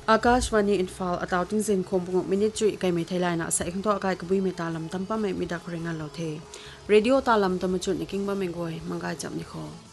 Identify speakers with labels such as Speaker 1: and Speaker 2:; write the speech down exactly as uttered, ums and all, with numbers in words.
Speaker 1: อากาศวันนี้อินฟาลอัตาวติงเซนคมปงมินิจุยไกไม่ไทยไลน์นะใส่ข้างตัวอากาศกบุยเมตาลำตั้มป้าไม่มีดักเริงันเราเทเรดิโอตาลำตั้มจุดในกิ้งบ้าเมงกวยมังกายจับนิโค